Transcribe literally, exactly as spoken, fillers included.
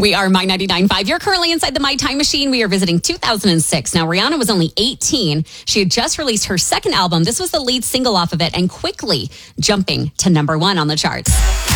We are My ninety-nine point five. You're currently inside the My Time Machine. We are visiting two thousand six. Now, Rihanna was only eighteen. She had just released her second album. This was the lead single off of it and quickly jumping to number one on the charts.